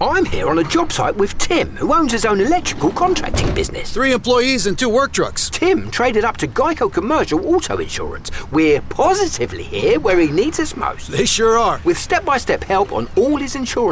I'm here on a job site with Tim, who owns his own electrical contracting business. 3 employees and 2 work trucks. Tim traded up to Geico Commercial Auto Insurance. We're positively here where he needs us most. They sure are. With step-by-step help on all his insurance